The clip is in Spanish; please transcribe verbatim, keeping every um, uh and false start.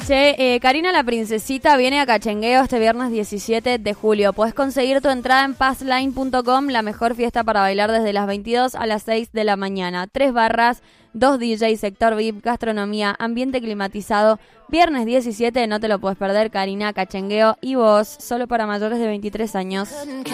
Che, eh, Karina la Princesita viene a Cachengueo este viernes diecisiete de julio. Podés conseguir tu entrada en passline punto com, la mejor fiesta para bailar desde las veintidós a las seis de la mañana. Tres barras, dos D Js, sector V I P, gastronomía, ambiente climatizado. Viernes diecisiete, no te lo puedes perder, Karina, Cachengueo y vos, solo para mayores de veintitrés años.